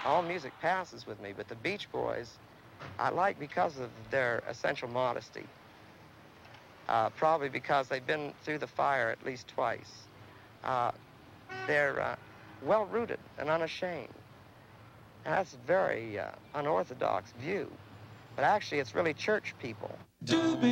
all music passes with me, but the Beach Boys I like because of their essential modesty. Probably because they've been through the fire at least twice. They're well-rooted and unashamed. And that's a very unorthodox view. But actually, it's really church people.